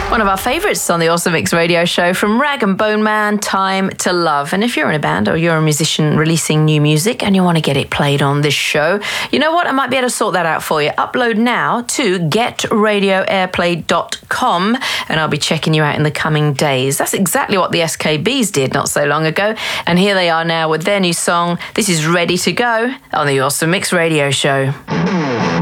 One of our favourites on the Awesome Mix radio show from Rag and Bone Man, Time to Love. And if you're in a band or you're a musician releasing new music and you want to get it played on this show, you know what? I might be able to sort that out for you. Upload now to getradioairplay.com and I'll be checking you out in the coming days. That's exactly what the SKBs did not so long ago. And here they are now with their new song. This is Ready to Go on the Awesome Mix radio show.